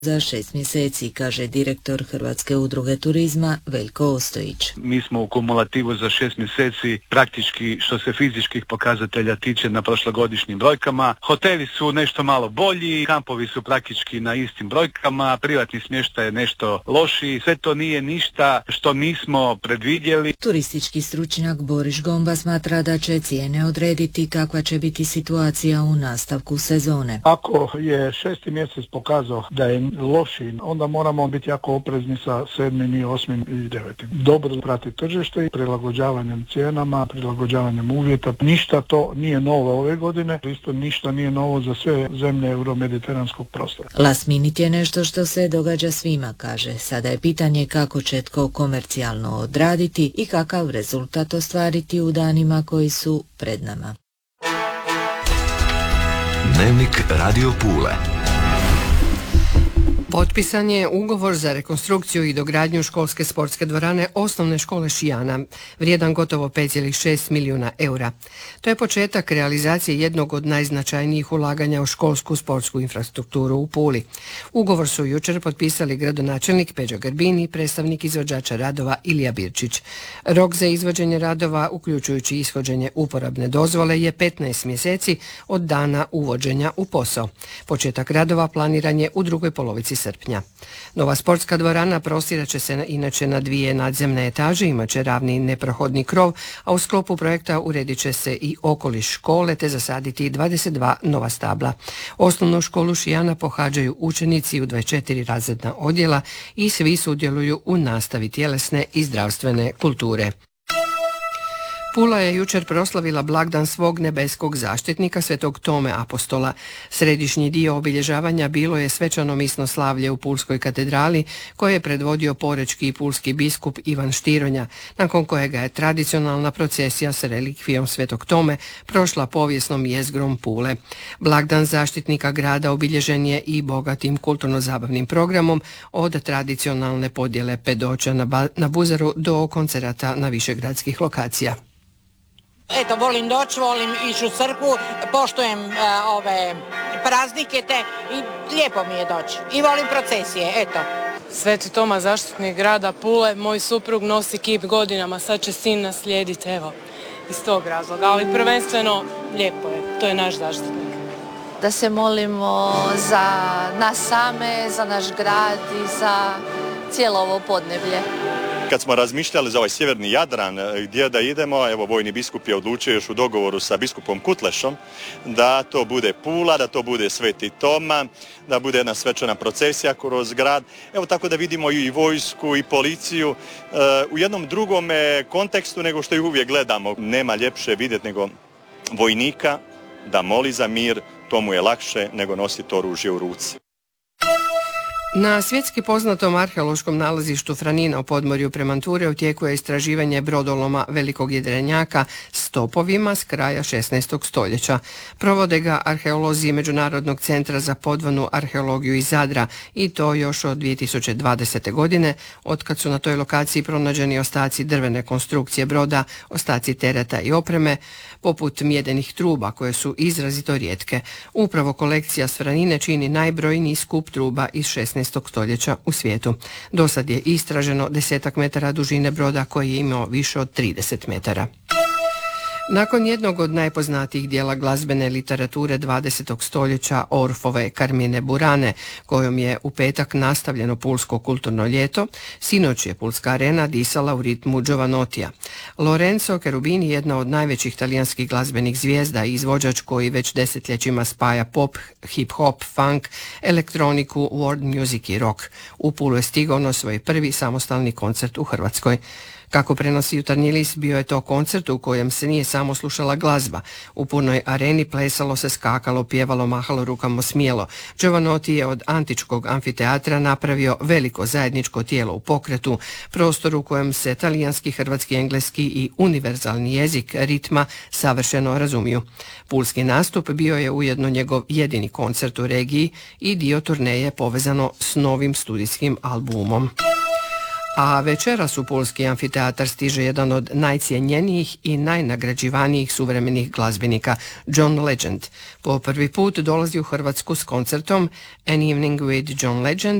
za 6 mjeseci, kaže direktor Hrvatske udruge turizma Veljko Ostojić. Mi smo u kumulativu za 6 mjeseci praktički što se fizičkih pokazatelja tiče na prošlogodišnjim brojkama. Hoteli su nešto malo bolji, kampovi su praktički na istim brojkama, privatni smještaj je nešto lošiji, sve to nije ništa što nismo predvidjeli. Turistički stručnjak Boris Gomba smatra da će cijene odrediti kakva će biti situacija u nastavku sezone. Ako je 6. mjesec pokazao da je loši, onda moramo biti jako oprezni sa 7. i 8. i 9. Dobro prati tržište i prilagođavanjem cijenama, prilagođavanjem uvjeta. Ništa to nije novo ove godine, isto ništa nije novo za sve zemlje euromediteranskog prostora. Last minute je nešto što se događa svima, kaže. Sada je pitanje kako će tko komercijalno odraditi i kakav rezultat ostvariti u danima koji su pred nama. Dnevnik Radio Pule. Potpisan je ugovor za rekonstrukciju i dogradnju školske sportske dvorane osnovne škole Šijana, vrijedan gotovo 5,6 milijuna eura. To je početak realizacije jednog od najznačajnijih ulaganja u školsku sportsku infrastrukturu u Puli. Ugovor su jučer potpisali gradonačelnik Peđa Grbin i predstavnik izvođača radova Ilija Birčić. Rok za izvođenje radova, uključujući ishođenje uporabne dozvole, je 15 mjeseci od dana uvođenja u posao. Početak radova planiran je u drugoj polovici srpnja. Nova sportska dvorana prostirat će se inače na 2 nadzemne etaže, imat će ravni neprohodni krov, a u sklopu projekta uredit će se i okoliš škole te zasaditi 22 nova stabla. Osnovnu školu Šijana pohađaju učenici u 24 razredna odjela i svi sudjeluju u nastavi tjelesne i zdravstvene kulture. Pula je jučer proslavila blagdan svog nebeskog zaštitnika Svetog Tome Apostola. Središnji dio obilježavanja bilo je svečano misno slavlje u Pulskoj katedrali koje je predvodio porečki i pulski biskup Ivan Štironja, nakon kojega je tradicionalna procesija s relikvijom Svetog Tome prošla povijesnom jezgrom Pule. Blagdan zaštitnika grada obilježen je i bogatim kulturno-zabavnim programom, od tradicionalne podjele pedoća na buzaru do koncerata na višegradskih lokacija. Eto, volim doći, volim ići u crkvu, poštujem ove praznike i lijepo mi je doći. I volim procesije, eto. Sveti Toma, zaštitnik grada Pule, moj suprug nosi kip godinama, sad će sin naslijediti, evo, iz tog razloga. Ali prvenstveno lijepo je, to je naš zaštitnik. Da se molimo za nas same, za naš grad i za cijelo ovo podneblje. Kad smo razmišljali za ovaj sjeverni Jadran gdje da idemo, evo vojni biskup je odlučio još u dogovoru sa biskupom Kutlešom da to bude Pula, da to bude Sveti Toma, da bude jedna svečana procesija kroz grad. Evo tako da vidimo i vojsku i policiju u jednom drugom kontekstu nego što ih uvijek gledamo. Nema ljepše vidjeti nego vojnika da moli za mir, to mu je lakše nego nositi oružje u ruci. Na svjetski poznatom arheološkom nalazištu Franina u podmorju Premanture u tijeku je istraživanje brodoloma Velikog jedrenjaka s topovima s kraja 16. stoljeća. Provode ga arheolozi Međunarodnog centra za podvodnu arheologiju iz Zadra i to još od 2020. godine, otkad su na toj lokaciji pronađeni ostaci drvene konstrukcije broda, ostaci tereta i opreme, poput mjedenih truba koje su izrazito rijetke. Upravo kolekcija s Franine čini najbrojniji skup truba iz 16. stoljeća u svijetu. Dosad je istraženo 10 metara dužine broda koji je imao više od 30 metara. Nakon jednog od najpoznatijih dijela glazbene literature 20. stoljeća, Orfove Carmine Burane, kojom je u petak nastavljeno pulsko kulturno ljeto, sinoć je Pulska arena disala u ritmu Giovanottija. Lorenzo Cherubini, jedna od najvećih talijanskih glazbenih zvijezda i izvođač koji već desetljećima spaja pop, hip-hop, funk, elektroniku, world music i rock. U Pulu je stigao na svoj prvi samostalni koncert u Hrvatskoj. Kako prenosi Jutarnji list, bio je to koncert u kojem se nije samo slušala glazba. U punoj areni plesalo se, skakalo, pjevalo, mahalo rukama smjelo. Giovanotti je od antičkog amfiteatra napravio veliko zajedničko tijelo u pokretu, prostor u kojem se talijanski, hrvatski, engleski i univerzalni jezik ritma savršeno razumiju. Pulski nastup bio je ujedno njegov jedini koncert u regiji i dio turneje povezano s novim studijskim albumom. A večeras u Pulski amfiteatar stiže jedan od najcijenjenijih i najnagrađivanijih suvremenih glazbenika, John Legend. Po prvi put dolazi u Hrvatsku s koncertom An Evening with John Legend